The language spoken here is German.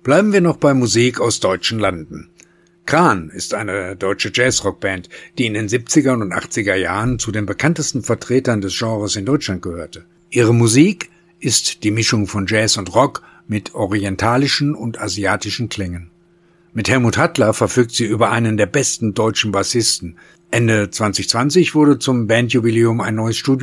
Bleiben wir noch bei Musik aus deutschen Landen. Kran ist eine deutsche Jazzrockband, die in den 70er und 80er Jahren zu den bekanntesten Vertretern des Genres in Deutschland gehörte. Ihre Musik ist die Mischung von Jazz und Rock mit orientalischen und asiatischen Klängen. Mit Helmut Hattler verfügt sie über einen der besten deutschen Bassisten. Ende 2020 wurde zum Bandjubiläum ein neues Studio